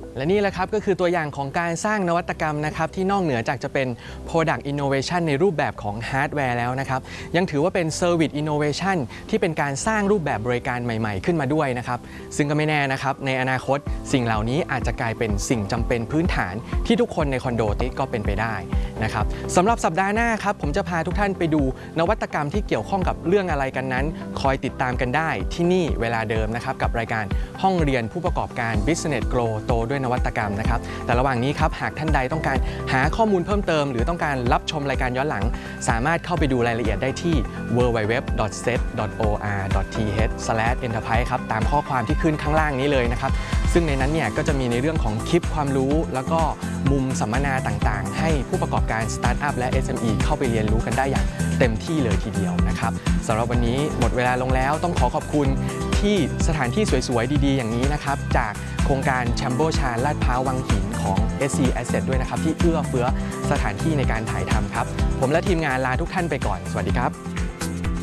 และนี่แหละครับก็คือตัวอย่างของการสร้างนวัตกรรมนะครับที่นอกเหนือจากจะเป็น Product Innovation ในรูปแบบของฮาร์ดแวร์แล้วนะครับยังถือว่าเป็น Service Innovation ที่เป็นการสร้างรูปแบบบริการใหม่ๆขึ้นมาด้วยนะครับซึ่งก็ไม่แน่นะครับในอนาคตสิ่งเหล่านี้อาจจะกลายเป็นสิ่งจำเป็นพื้นฐานที่ทุกคนในคอนโดติดก็เป็นไปได้นะครับสำหรับสัปดาห์หน้าครับผมจะพาทุกท่านไปดูนวัตกรรมที่เกี่ยวข้องกับเรื่องอะไรกันนั้นคอยติดตามกันได้ที่นี่เวลาเดิมนะครับกับรายการห้องเรียนผู้ประกอบการ Business Grow โตด้วยนวัตกรรมนะครับแต่ระหว่างนี้ครับหากท่านใดต้องการหาข้อมูลเพิ่มเติมหรือต้องการรับชมรายการย้อนหลังสามารถเข้าไปดูรายละเอียดได้ที่ www.set.or.th/enterprise ครับตามข้อความที่ขึ้นข้างล่างนี้เลยนะครับซึ่งในนั้นเนี่ยก็จะมีในเรื่องของคลิปความรู้แล้วก็มุมสัมมนาต่างๆให้ผู้ประกอบการสตาร์ทอัพและ SME เข้าไปเรียนรู้กันได้อย่างเต็มที่เลยทีเดียวนะครับสำหรับวันนี้หมดเวลาลงแล้วต้องขอบคุณที่สถานที่สวยๆดีๆอย่างนี้นะครับจากโครงการแชมโบชาลาดพร้าววังหินของ SC Asset ด้วยนะครับที่เอื้อเฟื้อสถานที่ในการถ่ายทำครับผมและทีมงานลาทุกท่านไปก่อนสวัสดีครับ